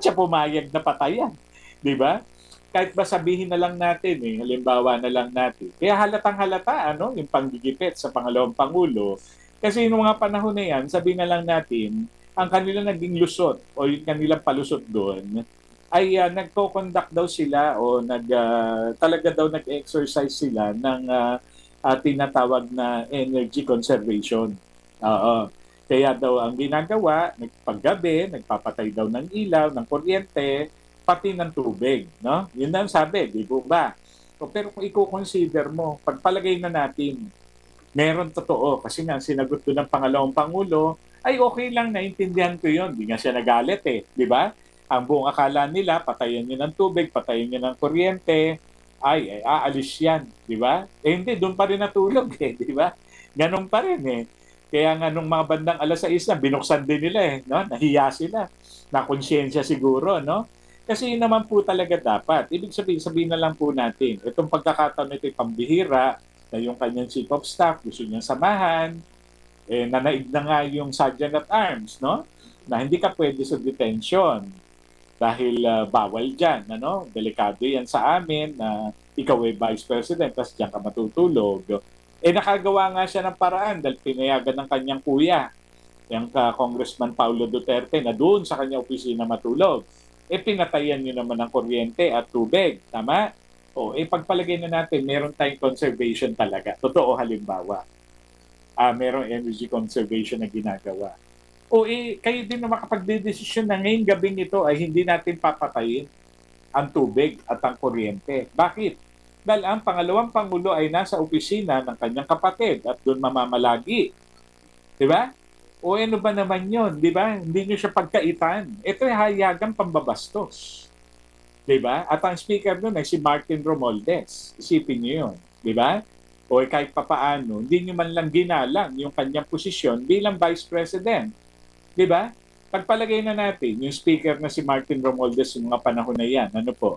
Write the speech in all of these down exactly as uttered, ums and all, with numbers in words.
naman siya pumayag na patayan? Di ba? Kahit ba sabihin na lang natin, eh, halimbawa na lang natin. Kaya halatang halata, ano, yung panggigipit sa pangalawang Pangulo. Kasi yung mga panahon na yan, sabihin na lang natin, ang kanilang naging lusot o yung kanilang palusot doon, ay uh, nagko-conduct daw sila o nag, uh, talaga daw nag-exercise sila ng uh, uh, tinatawag na energy conservation. Oo. Kaya daw ang ginagawa, nagpaggabi, nagpapatay daw ng ilaw, ng kuryente, pati ng tubig, no? Yun ang sabi, di ba ba? So, pero kung i-consider mo, pagpalagay na natin, meron totoo, kasi nga sinagot ko ng pangalawang Pangulo, ay okay lang, naintindihan ko yun. Di nga siya nagalit eh, di ba? Ang buong akala nila, patayan niyo ng tubig, patayan niyo ng kuryente, ay, ay aalis yan, di ba? Eh hindi, doon pa rin natulog eh, di ba? Ganon pa rin eh. Kaya nga nung mga bandang alas sais na, binuksan din nila eh, no? Nahiya sila, na konsyensya siguro, no? Kasi yun naman po talaga dapat. Ibig sabihin, sabihin na lang po natin, itong pagkakataon ito ay pambihira, na yung kanyang chief of staff, gusto niyang samahan, eh, nanaig na nga yung sergeant at arms, no? Na hindi ka pwede sa detention dahil uh, bawal dyan, ano? Delikado yan sa amin na ikaw ay vice president, tapos dyan ka matutulog. Eh, nakagawa nga siya ng paraan dahil pinayagan ng kanyang kuya, yung uh, Congressman Paulo Duterte, na doon sa kanyang opisina matulog. Eh, pinatayan niyo naman ng kuryente at tubig, tama? O, eh, pagpalagay na natin, meron tayong conservation talaga. Totoo, halimbawa. Uh, merong energy conservation na ginagawa. O, eh, kayo din na makapagdedesisyon na ngayong gabing ito ay hindi natin papatayin ang tubig at ang kuryente. Bakit? Dahil ang pangalawang Pangulo ay nasa opisina ng kanyang kapatid at doon mamamalagi. Di ba? O ano ba naman yun? Di ba? Hindi nyo siya pagkaitan. Ito ay hayagang pambabastos. Diba? At ang speaker doon ay si Martin Romualdez. Isipin niyo yun. Diba? O kahit papaano, hindi niyo man lang ginalang yung kanyang posisyon bilang Vice President. Diba? Pagpalagay na natin, yung speaker na si Martin Romualdez yung mga panahon na yan, ano po,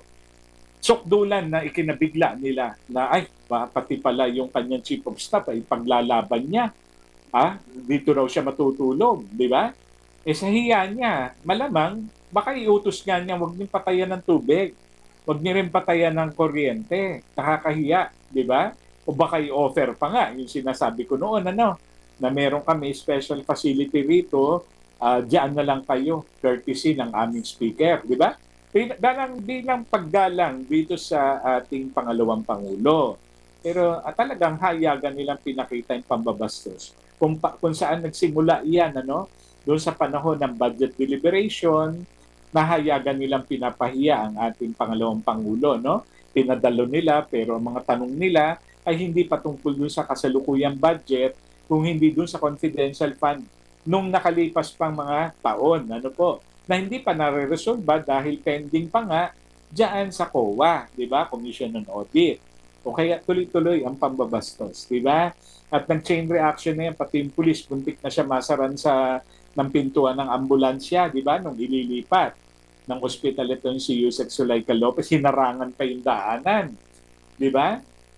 sukdulan na ikinabigla nila na ay, pati pala yung kanyang chief of staff ay paglalaban niya. Ha? Dito raw siya matutulog. Diba? Eh sa hiya niya, malamang, baka iutos nga niya, huwag niyong patayan ng tubig. Huwag niyo rin patayan ng kuryente. Nakakahiya, di ba? O baka i-offer pa nga, yung sinasabi ko noon, ano, na meron kami special facility rito, uh, diyan na lang kayo, courtesy ng aming speaker, di ba? Bilang, bilang paggalang dito sa ating pangalawang Pangulo. Pero uh, talagang hayagan nilang pinakita yung pambabastos. Kung, pa, kung saan nagsimula yan, ano, doon sa panahon ng budget deliberation, nahayagan nilang pinapahiya ang ating pangalawang Pangulo, no? Pinadalo nila, pero ang mga tanong nila ay hindi patungkol doon sa kasalukuyang budget, kung hindi doon sa confidential fund nung nakalipas pang mga taon, ano po, na hindi pa nare-resolve dahil pending pa nga diyan sa C O A, di ba? Commission on Audit. O kaya tuloy-tuloy ang pambabastos, di ba? At nag-chain reaction na yan, pati yung pulis, buntik na siya masaran sa ng pintuan ng ambulansya, di ba, nung ililipat ng ospital ito si Yusek Zulaika Lopez, hinarangan pa yung daanan, di ba?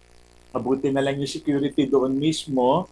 Mabuti na lang yung security doon mismo,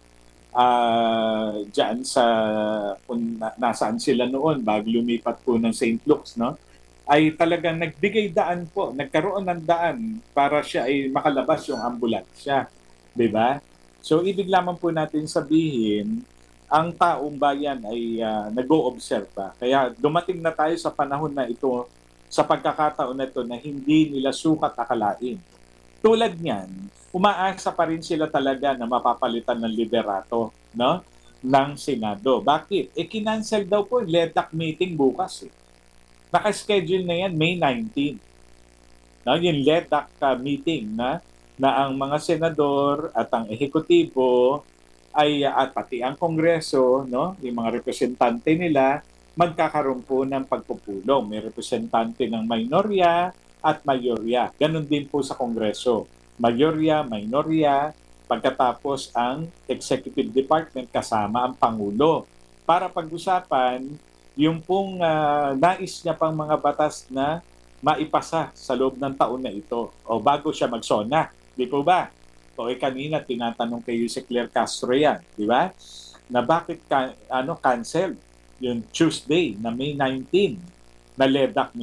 uh, dyan sa, kung na, nasaan sila noon, bago lumipat po ng Saint Luke's, no? Ay talagang nagbigay daan po, nagkaroon ng daan para siya ay makalabas yung ambulansya, di ba? So, ibig lamang po natin sabihin, ang taong bayan ay uh, nag-o-obserba. Kaya dumating na tayo sa panahon na ito, sa pagkakataon na ito na hindi nila sukat akalain. Tulad niyan, umaasa pa rin sila talaga na mapapalitan ng liderato, no, ng Senado. Bakit? Eh, kinancel daw po yung L E D A C meeting bukas. Eh. Naka-schedule na yan May nineteenth. No, yung L E D A C uh, meeting na, na ang mga senador at ang ehekutibo ay at pati ang Kongreso, no, yung mga representante nila, magkakaroon po ng pagpupulong. May representante ng minorya at mayorya. Ganon din po sa Kongreso. Mayorya, minorya, pagkatapos ang Executive Department kasama ang Pangulo. Para pag-usapan yung pong uh, nais niya pang mga batas na maipasa sa loob ng taon na ito o bago siya magsona. Di po ba? O eh, kanina tinatanong kay Yusek Claire Castro yan, di ba? Na bakit ka, ano, cancel yung Tuesday na May nineteenth na L E D A C